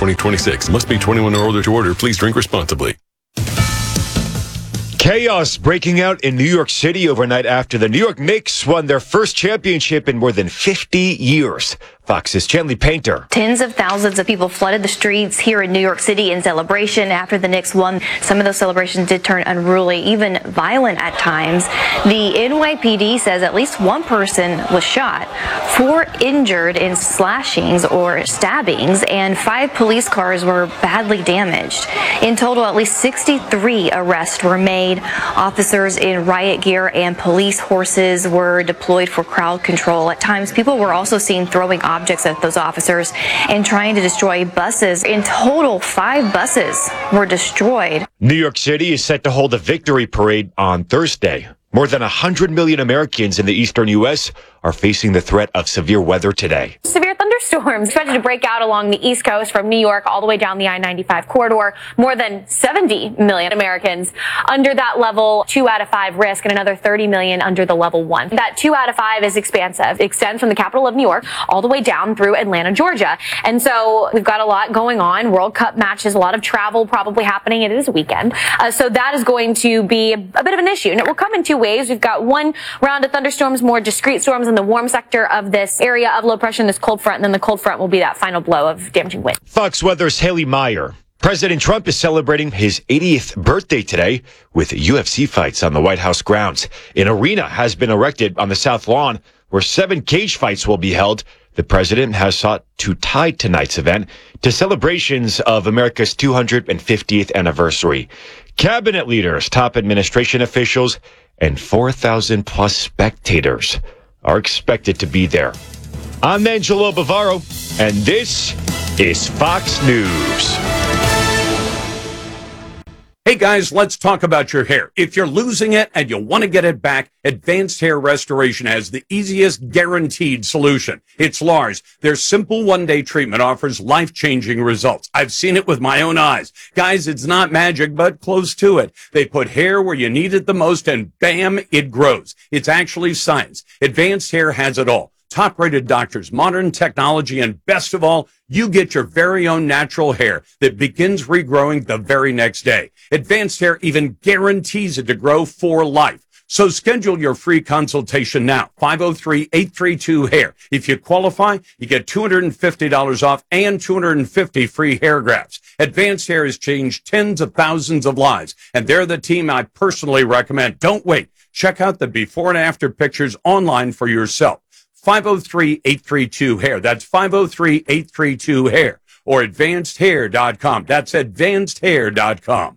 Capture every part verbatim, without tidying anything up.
twenty twenty-six. Must be twenty-one or older to order. Please drink responsibly. Chaos breaking out in New York City overnight after the New York Knicks won their first championship in more than fifty years. Fox's Chanley Painter. Tens of thousands of people flooded the streets here in New York City in celebration after the Knicks won. Some of those celebrations did turn unruly, even violent at times. The N Y P D says at least one person was shot, four injured in slashings or stabbings, and five police cars were badly damaged. In total, at least sixty-three arrests were made. Officers in riot gear and police horses were deployed for crowd control. At times, people were also seen throwing objects at those officers and trying to destroy buses. In total, five buses were destroyed. New York City is set to hold a victory parade on Thursday. More than one hundred million Americans in the eastern U S are facing the threat of severe weather today. Severe thunderstorms expected to break out along the East Coast from New York all the way down the I ninety-five corridor. More than seventy million Americans under that level two out of five risk, and another thirty million under the level one. That two out of five is expansive. It extends from the capital of New York all the way down through Atlanta, Georgia. And so we've got a lot going on. World Cup matches, a lot of travel probably happening. It is a weekend. Uh, so that is going to be a, a bit of an issue. And it will come in two ways. We've got one round of thunderstorms, more discrete storms in the warm sector of this area of low pressure in this cold front, and then the cold front will be that final blow of damaging wind. Fox Weather's Haley Meyer. President Trump is celebrating his eightieth birthday today with U F C fights on the White House grounds. An arena has been erected on the South Lawn where seven cage fights will be held. The president has sought to tie tonight's event to celebrations of America's two hundred fiftieth anniversary. Cabinet leaders, top administration officials, and four thousand plus spectators are expected to be there. I'm Angelo Bavaro, and this is Fox News. Hey guys, let's talk about your hair. If you're losing it and you want to get it back, Advanced Hair Restoration has the easiest guaranteed solution. It's Lars. Their simple one-day treatment offers life-changing results. I've seen it with my own eyes. Guys, it's not magic, but close to it. They put hair where you need it the most and bam, it grows. It's actually science. Advanced Hair has it all. Top-rated doctors, modern technology, and best of all, you get your very own natural hair that begins regrowing the very next day. Advanced Hair even guarantees it to grow for life. So schedule your free consultation now, five oh three, eight three two, hair. If you qualify, you get two hundred fifty dollars off and two hundred fifty free hair grafts. Advanced Hair has changed tens of thousands of lives, and they're the team I personally recommend. Don't wait. Check out the before and after pictures online for yourself. five oh three, eight three two, hair. That's five oh three, eight three two, hair. Or advanced hair dot com. That's advanced hair dot com.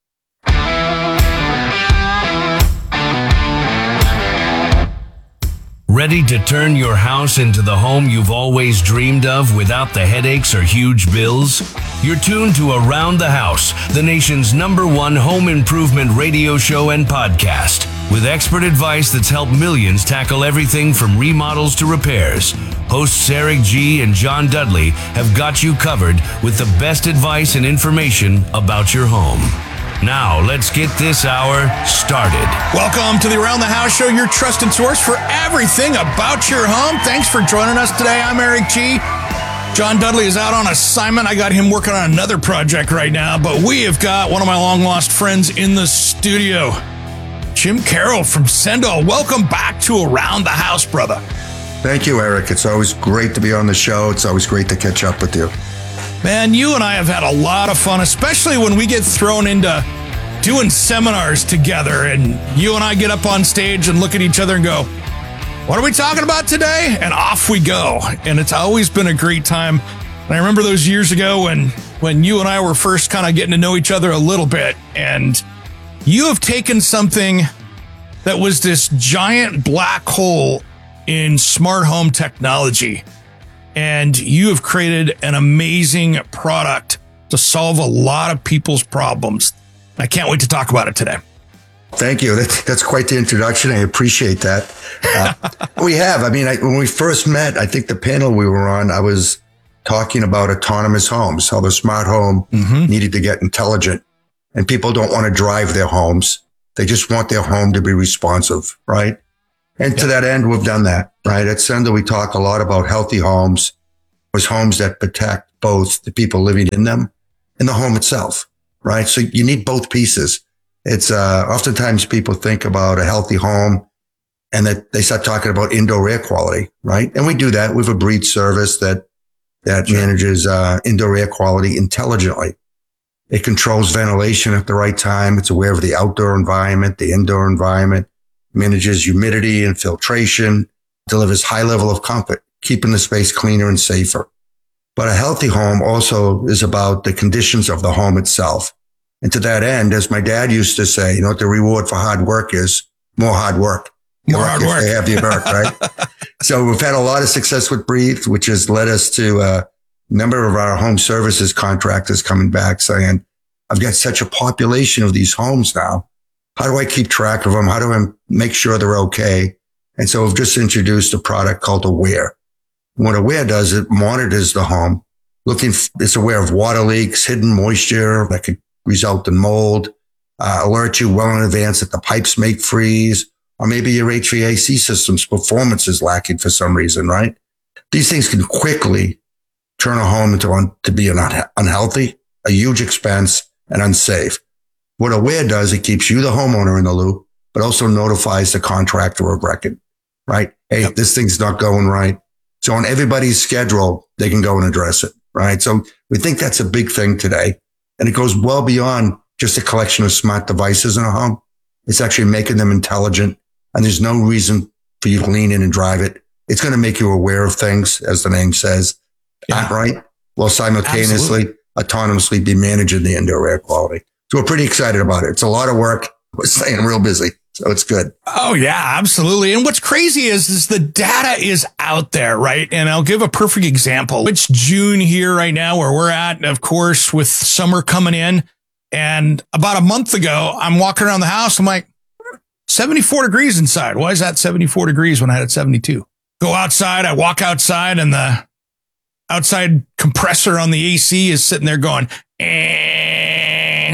Ready to turn your house into the home you've always dreamed of without the headaches or huge bills? You're tuned to Around the House, the nation's number one home improvement radio show and podcast, with expert advice that's helped millions tackle everything from remodels to repairs. Hosts Eric G. and John Dudley have got you covered with the best advice and information about your home. Now, let's get this hour started. Welcome to the Around the House Show, your trusted source for everything about your home. Thanks for joining us today. I'm Eric G. John Dudley is out on assignment. I got him working on another project right now, but we have got one of my long-lost friends in the studio, Jim Carroll from Sendo. Welcome back to Around the House, brother. Thank you, Eric. It's always great to be on the show. It's always great to catch up with you. Man, you and I have had a lot of fun, especially when we get thrown into doing seminars together and you and I get up on stage and look at each other and go, what are we talking about today? And off we go. And it's always been a great time. And I remember those years ago when, when you and I were first kind of getting to know each other a little bit, and you have taken something that was this giant black hole in smart home technology, and you have created an amazing product to solve a lot of people's problems. I can't wait to talk about it today. Thank you. That's, that's quite the introduction. I appreciate that. Uh, we have. I mean, I, when we first met, I think the panel we were on, I was talking about autonomous homes, how the smart home mm-hmm. needed to get intelligent. And people don't want to drive their homes. They just want their home to be responsive, right? And to that end, we've done that, right? At Sendo, we talk a lot about healthy homes, was homes that protect both the people living in them and the home itself, right? So you need both pieces. It's, uh, oftentimes people think about a healthy home and that they start talking about indoor air quality, right? And we do that. We have a breed service that, that sure. manages, uh, indoor air quality intelligently. It controls ventilation at the right time. It's aware of the outdoor environment, the indoor environment, manages humidity and filtration, delivers high level of comfort, keeping the space cleaner and safer. But a healthy home also is about the conditions of the home itself. And to that end, as my dad used to say, you know what the reward for hard work is? More hard work. More hard work. They have your work, right? So we've had a lot of success with Breathe, which has led us to a number of our home services contractors coming back saying, I've got such a population of these homes now. How do I keep track of them? How do I make sure they're okay? And so we've just introduced a product called Aware. What Aware does, it monitors the home, looking, it's aware of water leaks, hidden moisture that could result in mold, uh, alert you well in advance that the pipes may freeze, or maybe your H V A C system's performance is lacking for some reason, right? These things can quickly turn a home into un- to be an un- unhealthy, a huge expense, and unsafe. What Aware does, it keeps you, the homeowner, in the loop, but also notifies the contractor of record, right? Hey, yep. This thing's not going right. So on everybody's schedule, they can go and address it, right? So we think that's a big thing today. And it goes well beyond just a collection of smart devices in a home. It's actually making them intelligent. And there's no reason for you to lean in and drive it. It's going to make you aware of things, as the name says, yeah. right? While simultaneously, Absolutely. autonomously be managing the indoor air quality. So we're pretty excited about it. It's a lot of work. We're staying real busy. So it's good. Oh, yeah, absolutely. And what's crazy is, is the data is out there, right? And I'll give a perfect example. It's June here right now where we're at, of course, with summer coming in. And about a month ago, I'm walking around the house. I'm like, seventy-four degrees inside. Why is that seventy-four degrees when I had it seventy-two? Go outside. I walk outside and the outside compressor on the A C is sitting there going, eh.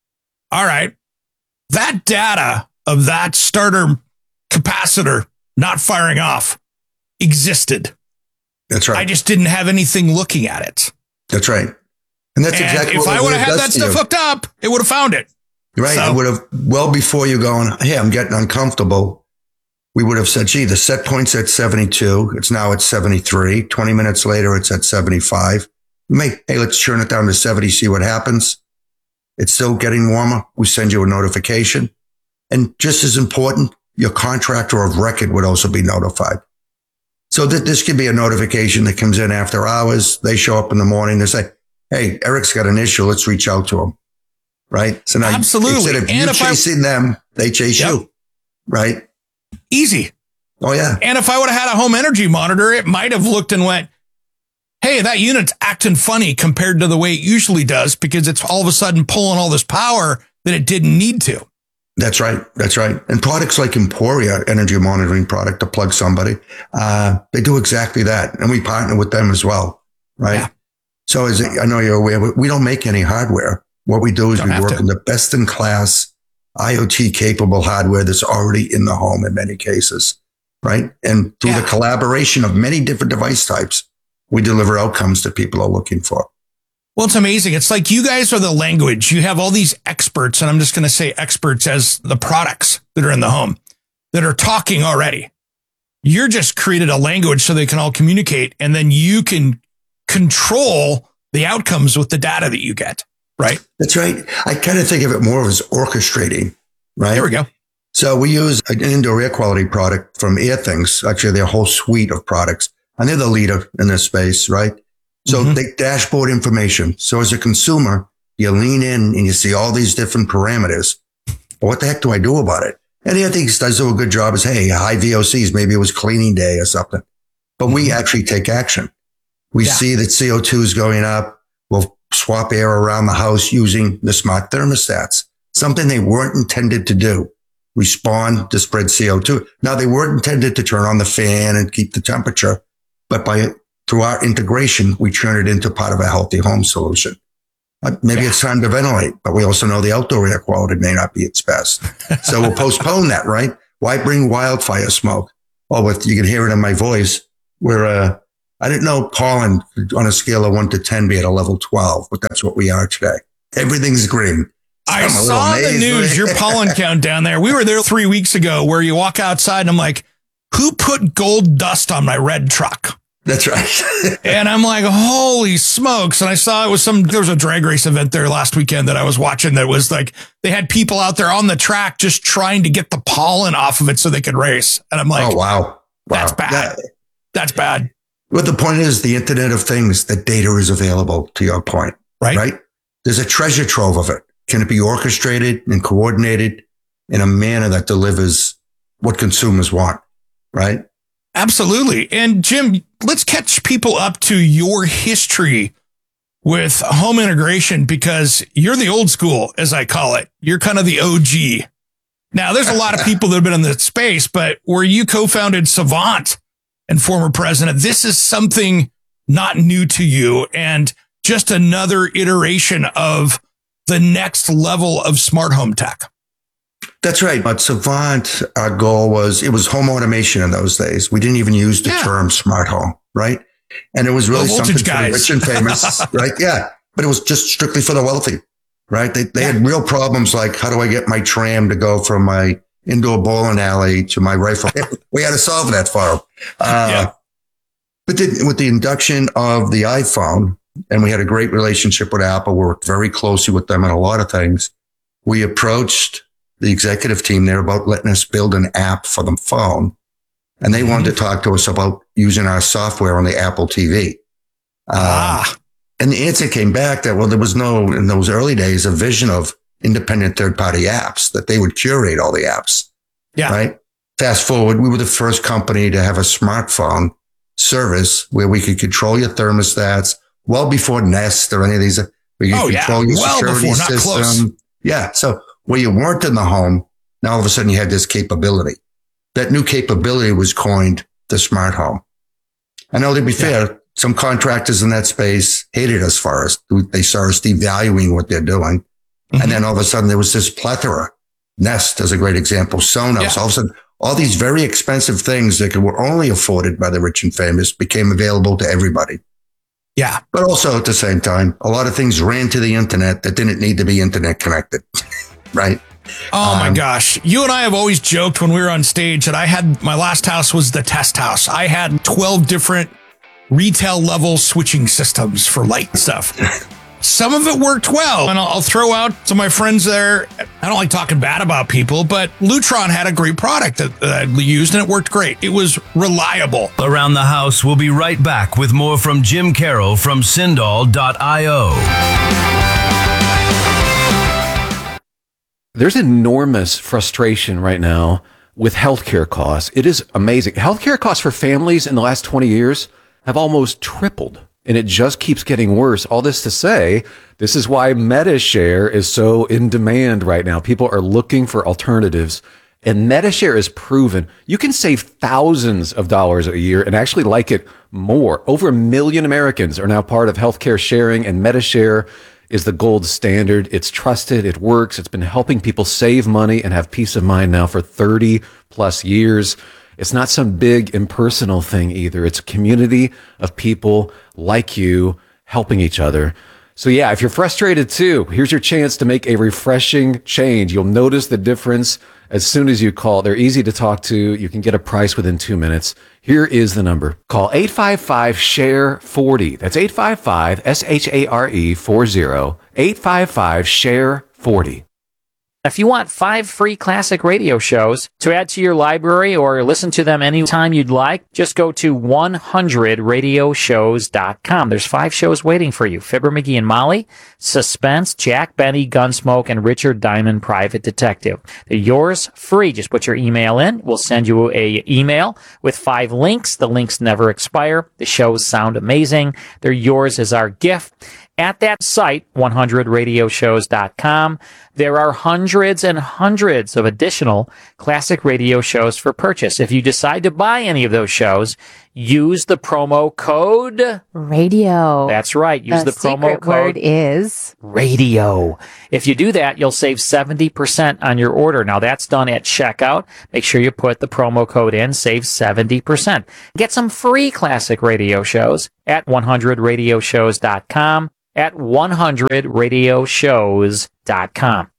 All right. That data of that starter capacitor not firing off existed. That's right. I just didn't have anything looking at it. That's right. And that's and exactly if what I would have had that stuff you. hooked up, it would have found it. Right. So, it would have, well before you going, hey, I'm getting uncomfortable. We would have said, gee, the set point's at seventy-two. It's now at seventy-three. twenty minutes later, it's at seventy-five. We may, hey, let's turn it down to seventy, see what happens. It's still getting warmer. We send you a notification. And just as important, your contractor of record would also be notified. So that this could be a notification that comes in after hours. They show up in the morning. They say, hey, Eric's got an issue. Let's reach out to him. Right. So now absolutely. Instead of you chasing I, them, they chase yep. you. Right. Easy. Oh, yeah. And if I would have had a home energy monitor, it might have looked and went, hey, that unit's acting funny compared to the way it usually does because it's all of a sudden pulling all this power that it didn't need to. That's right. That's right. And products like Emporia, energy monitoring product to plug somebody, uh, they do exactly that. And we partner with them as well. Right. Yeah. So as I know you're aware, we don't make any hardware. What we do is don't we work to. on the best in class I O T capable hardware that's already in the home in many cases. Right. And through yeah. the collaboration of many different device types, we deliver outcomes that people are looking for. Well, it's amazing. It's like you guys are the language. You have all these experts, and I'm just going to say experts as the products that are in the home that are talking already. You're just created a language so they can all communicate, and then you can control the outcomes with the data that you get, right? That's right. I kind of think of it more as orchestrating, right? There we go. So we use an indoor air quality product from AirThings, actually their whole suite of products, and they're the leader in this space, right? So mm-hmm. they dashboard information. So as a consumer, you lean in and you see all these different parameters. Well, what the heck do I do about it? And AirThings does do a good job as, hey, high V O Cs, maybe it was cleaning day or something. But mm-hmm. we actually take action. We yeah. see that C O two is going up. We'll swap air around the house using the smart thermostats, something they weren't intended to do. Respond to spread C O two. Now, they weren't intended to turn on the fan and keep the temperature, but by through our integration, we turn it into part of a healthy home solution. Uh, maybe yeah. it's time to ventilate, but we also know the outdoor air quality may not be its best. So we'll postpone that, right? Why bring wildfire smoke? Oh, but you can hear it in my voice. We're, uh, I didn't know pollen on a scale of one to ten be at a level twelve, but that's what we are today. Everything's green. I I'm a little saw the amazed. news, your pollen count down there. We were there three weeks ago where you walk outside and I'm like, who put gold dust on my red truck? That's right. And I'm like, holy smokes. And I saw it was some, there was a drag race event there last weekend that I was watching that was like, they had people out there on the track just trying to get the pollen off of it so they could race. And I'm like, Oh, wow. wow. that's bad. That- That's bad. But the point is the Internet of Things, the data is available to your point, Right. right? There's a treasure trove of it. Can it be orchestrated and coordinated in a manner that delivers what consumers want, right? Absolutely. And Jim, let's catch people up to your history with home integration because you're the old school, as I call it. You're kind of the O G. Now, there's a lot of people that have been in the space, but where you co-founded Savant and former president, this is something not new to you and just another iteration of the next level of smart home tech. That's right. At Savant, our goal was, it was home automation in those days. We didn't even use the Yeah. term smart home, right? And it was really Low something voltage for the guys. rich and famous, right? Yeah. But it was just strictly for the wealthy, right? They, they Yeah. had real problems like, how do I get my tram to go from my indoor bowling alley to my rifle? We had to solve that for them. Uh, Yeah. But then with the induction of the iPhone, and we had a great relationship with Apple, worked very closely with them on a lot of things. We approached the executive team there about letting us build an app for the phone. And they mm-hmm. wanted to talk to us about using our software on the Apple T V. Ah. Uh, and the answer came back that, well, there was no, in those early days, a vision of independent third-party apps, that they would curate all the apps. Yeah. Right. Fast forward, we were the first company to have a smartphone service where we could control your thermostats well before Nest or any of these. We could Oh, yeah. control your Well security before, not system. close. Yeah. So where you weren't in the home, now all of a sudden you had this capability. That new capability was coined the smart home. I know, to be Yeah. fair, some contractors in that space hated us for us. They saw us devaluing what they're doing. Mm-hmm. And then all of a sudden there was this plethora. Nest is a great example. Sonos. Yeah. All of a sudden, all these very expensive things that were only afforded by the rich and famous became available to everybody. Yeah. But also at the same time, a lot of things ran to the internet that didn't need to be internet connected. Right? Oh my Um, gosh. You and I have always joked when we were on stage that I had, my last house was the test house. I had twelve different retail level switching systems for light stuff. Some of it worked well, and I'll, I'll throw out to my friends there. I don't like talking bad about people, but Lutron had a great product that, that I used, and it worked great. It was reliable. Around the House, we'll be right back with more from Jim Carroll from Sindall dot io. There's enormous frustration right now with healthcare costs. It is amazing. Healthcare costs for families in the last twenty years have almost tripled, and it just keeps getting worse. All this to say, this is why MediShare is so in demand right now. People are looking for alternatives, and MediShare is proven you can save thousands of dollars a year and actually like it more. Over a million Americans are now part of healthcare sharing, and MediShare is the gold standard. It's trusted. It works. It's been helping people save money and have peace of mind now for thirty plus years. It's not some big impersonal thing either. It's a community of people like you helping each other. So yeah, if you're frustrated too, here's your chance to make a refreshing change. You'll notice the difference as soon as you call. They're easy to talk to. You can get a price within two minutes. Here is the number. Call eight five five, S H A R E, forty. That's eight five five, S H A R E, forty. eight five five, S H A R E, forty. If you want five free classic radio shows to add to your library or listen to them anytime you'd like, just go to one hundred radio shows dot com. There's five shows waiting for you. Fibber McGee and Molly, Suspense, Jack Benny, Gunsmoke, and Richard Diamond, Private Detective. They're yours free. Just put your email in. We'll send you a email with five links. The links never expire. The shows sound amazing. They're yours as our gift. At that site, one hundred radio shows dot com, there are hundreds and hundreds of additional classic radio shows for purchase. If you decide to buy any of those shows, use the promo code radio. That's right. Use the, the promo secret code word is radio. If you do that, you'll save seventy percent on your order. Now that's done at checkout. Make sure you put the promo code in, save seventy percent. Get some free classic radio shows at one hundred radio shows dot com, at one hundred radio shows dot com.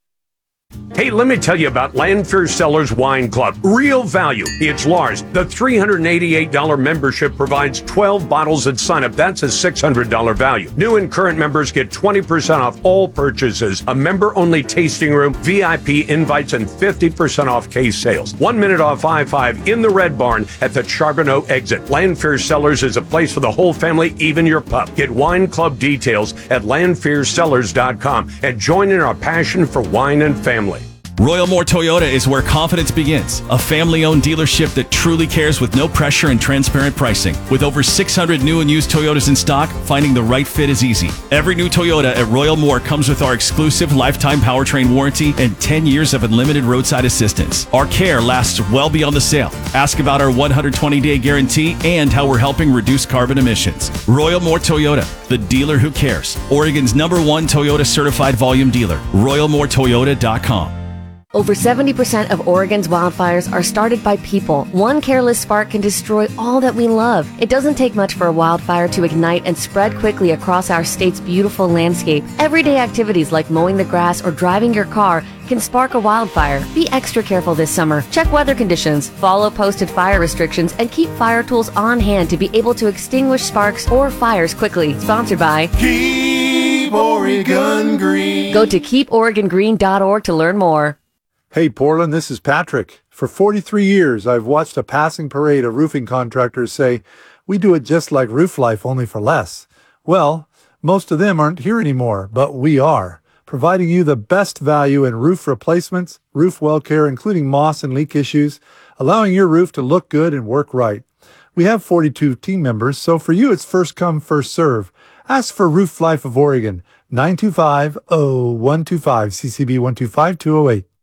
Hey, let me tell you about Lanfear Cellars Wine Club. Real value. It's Lars. The three hundred eighty-eight dollars membership provides twelve bottles at sign-up. That's a six hundred dollars value. New and current members get twenty percent off all purchases, a member-only tasting room, V I P invites, and fifty percent off case sales. One minute off I five in the Red Barn at the Charbonneau exit. Lanfear Cellars is a place for the whole family, even your pup. Get wine club details at lanfear cellars dot com and join in our passion for wine and family. Royal Moore Toyota is where confidence begins. A family-owned dealership that truly cares with no pressure and transparent pricing. With over six hundred new and used Toyotas in stock, finding the right fit is easy. Every new Toyota at Royal Moore comes with our exclusive lifetime powertrain warranty and ten years of unlimited roadside assistance. Our care lasts well beyond the sale. Ask about our one hundred twenty day guarantee and how we're helping reduce carbon emissions. Royal Moore Toyota, the dealer who cares. Oregon's number one Toyota certified volume dealer. royal moore toyota dot com. Over seventy percent of Oregon's wildfires are started by people. One careless spark can destroy all that we love. It doesn't take much for a wildfire to ignite and spread quickly across our state's beautiful landscape. Everyday activities like mowing the grass or driving your car can spark a wildfire. Be extra careful this summer. Check weather conditions, follow posted fire restrictions, and keep fire tools on hand to be able to extinguish sparks or fires quickly. Sponsored by Keep Oregon Green. Go to keep oregon green dot org to learn more. Hey, Portland, this is Patrick. For forty-three years, I've watched a passing parade of roofing contractors say, we do it just like Roof Life, only for less. Well, most of them aren't here anymore, but we are, providing you the best value in roof replacements, roof well care, including moss and leak issues, allowing your roof to look good and work right. We have forty-two team members, so for you, it's first come, first serve. Ask for Roof Life of Oregon, nine two five, oh one two five, C C B one two five two oh eight.